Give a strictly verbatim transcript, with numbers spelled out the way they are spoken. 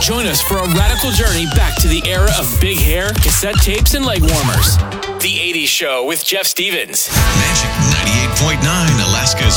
Join us for a radical journey back to the era of big hair, cassette tapes, and leg warmers. The eighties Show with Jeff Stevens. Magic ninety-eight point nine, Alaska's